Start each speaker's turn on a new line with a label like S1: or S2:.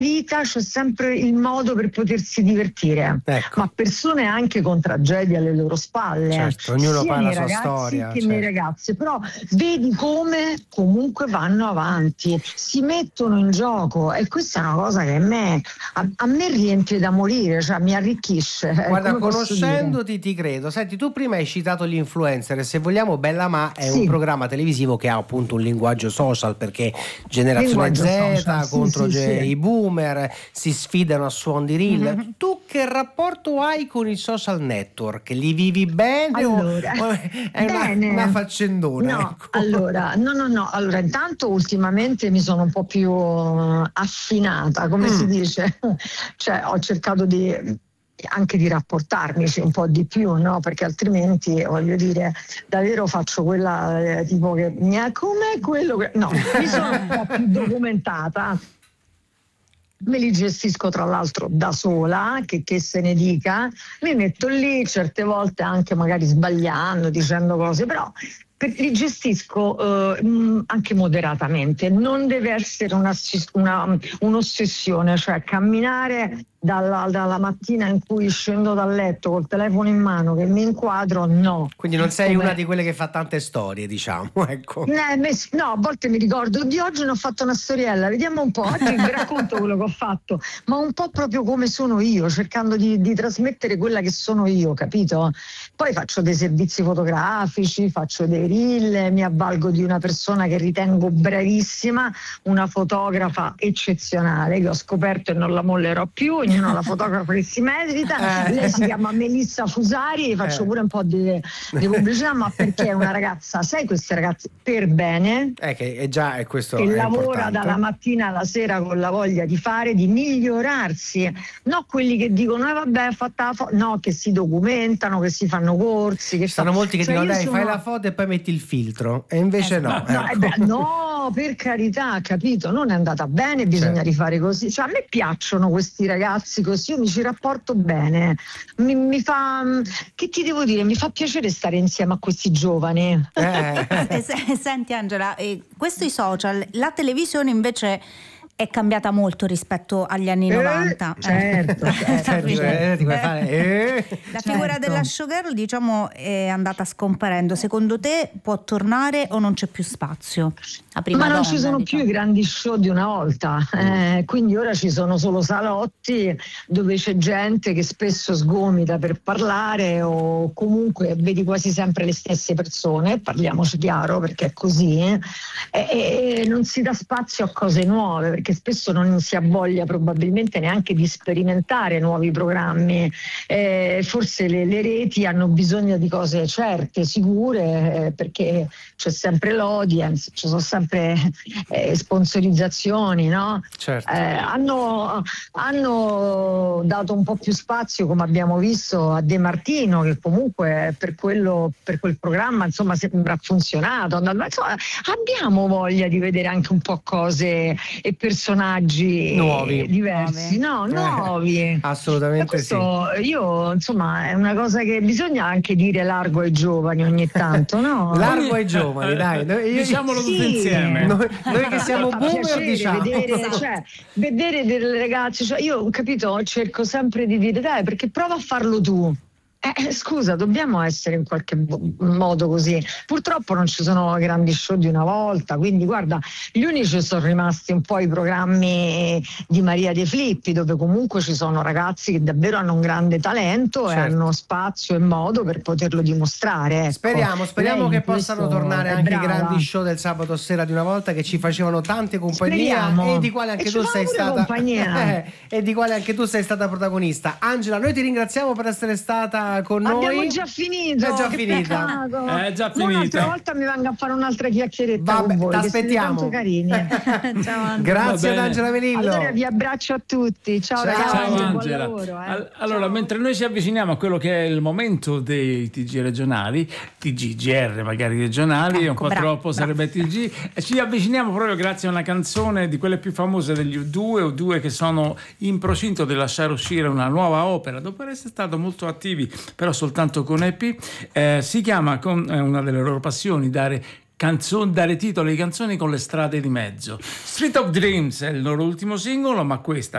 S1: vita c'è sempre il modo per potersi divertire,
S2: ecco.
S1: ma persone anche con tragedie alle loro spalle,
S2: certo, ognuno
S1: sia
S2: fa la
S1: nei
S2: sua
S1: ragazzi
S2: storia,
S1: che
S2: certo.
S1: nei ragazzi, però vedi come comunque vanno avanti, si mettono in gioco, e questa è una cosa che a me riempie da morire, cioè mi arricchisce.
S2: Guarda,
S1: come posso dire?
S2: conoscendoti ti credo. Senti, tu prima hai citato gli influencer, e se vogliamo Bella Ma è
S1: Sì.
S2: un programma televisivo che ha appunto un linguaggio social, perché generazione
S1: Linguaggio
S2: Z
S1: social, sì,
S2: contro
S1: sì, sì.
S2: i boomer si sfidano a suon di reel.
S1: Mm-hmm.
S2: Tu che rapporto hai con i social network? Li vivi bene
S1: Allora,
S2: o è una faccendona?
S1: No,
S2: ecco.
S1: allora, no. Allora, intanto ultimamente mi sono un po' più affinata, come si dice, cioè ho cercato anche di rapportarmici un po' di più, no? Perché altrimenti, voglio dire, davvero faccio quella tipo che come quello che... No, mi sono un po' più documentata. Me li gestisco tra l'altro da sola, che se ne dica, mi metto lì certe volte anche magari sbagliando, dicendo cose, però li gestisco anche moderatamente. Non deve essere un'ossessione, cioè camminare dalla mattina in cui scendo dal letto col telefono in mano che mi inquadro, no.
S2: Quindi non sei una di quelle che fa tante storie, diciamo, ecco.
S1: No, a volte mi ricordo di oggi ne ho fatto una storiella, vediamo un po', oggi vi racconto quello che ho fatto, ma un po' proprio come sono io, cercando di trasmettere quella che sono io, capito? Poi faccio dei servizi fotografici, faccio dei reel, mi avvalgo di una persona che ritengo bravissima, una fotografa eccezionale che ho scoperto e non la mollerò più, ognuno ha la fotografa che si merita. Lei si chiama Melissa Fusari, faccio pure un po' di pubblicità, ma perché è una ragazza, sai, queste ragazze per bene,
S2: che è già è questo,
S1: che
S2: è
S1: lavora
S2: importante.
S1: dalla mattina alla sera con la voglia di fare, di migliorarsi, no quelli che dicono vabbè, fatta la foto, no, che si documentano, che si fanno corsi, che
S2: ci sono molti che dicono dai,
S1: sono...
S2: fai la foto e poi metti il filtro, e invece no.
S1: No, per carità, capito, non è andata bene, bisogna rifare così, cioè a me piacciono questi ragazzi così, io mi ci rapporto bene, mi fa, che ti devo dire, mi fa piacere stare insieme a questi giovani.
S3: Senti Angela, questo i social, la televisione invece è cambiata molto rispetto agli anni 90.
S1: Certo.
S3: La figura della showgirl, diciamo, è andata scomparendo. Secondo te può tornare o non c'è più spazio?
S1: Ma non ci sono più i grandi show di una volta, quindi ora ci sono solo salotti dove c'è gente che spesso sgomita per parlare, o comunque vedi quasi sempre le stesse persone, parliamoci chiaro perché è così, e non si dà spazio a cose nuove, perché spesso non si ha voglia probabilmente neanche di sperimentare nuovi programmi, forse le reti hanno bisogno di cose certe, sicure, perché c'è sempre l'audience, ci sono sempre sponsorizzazioni, no?
S2: Certo.
S1: Hanno dato un po' più spazio, come abbiamo visto, a De Martino, che comunque per quel programma insomma sembra funzionato. Insomma, abbiamo voglia di vedere anche un po' cose e personaggi
S2: nuovi,
S1: diversi, nuovi.
S2: Assolutamente
S1: questo, sì. Io insomma è una cosa che bisogna anche dire largo ai giovani ogni tanto, no?
S2: Largo ai giovani, dai.
S4: Diciamolo tutti insieme.
S2: Noi che siamo boomer, diciamo.
S1: Vedere delle ragazze, cioè io ho capito, cerco sempre di dire dai, perché prova a farlo tu. Scusa, dobbiamo essere in qualche modo così. Purtroppo non ci sono grandi show di una volta, quindi guarda, gli unici sono rimasti un po' i programmi di Maria De Filippi, dove comunque ci sono ragazzi che davvero hanno un grande talento, e hanno spazio e modo per poterlo dimostrare. Ecco.
S2: Speriamo che possano tornare anche i grandi show del sabato sera di una volta, che ci facevano tante compagnia, e di quale anche tu sei stata e di quale anche tu sei stata protagonista. Angela, noi ti ringraziamo per essere stata con noi.
S1: Abbiamo già finito.
S2: È già finita.
S4: È già finita.
S1: Un'altra volta mi vengo a fare un'altra chiacchieretta con voi.
S2: T'aspettiamo.
S1: Carini. Ciao,
S2: grazie ad Angela Melillo.
S1: Allora vi abbraccio a tutti. Ciao ragazzi.
S4: Ciao Angela.
S1: Buon lavoro,
S4: Allora, mentre noi ci avviciniamo a quello che è il momento dei TG regionali, TGGR magari regionali, un po' troppo sarebbe TG, ci avviciniamo proprio grazie a una canzone di quelle più famose degli U2 che sono in procinto di lasciare uscire una nuova opera dopo essere stato molto attivi però soltanto con EP. Si chiama, con una delle loro passioni, dare dare titolo ai canzoni con le strade di mezzo. Street of Dreams è il loro ultimo singolo, ma questa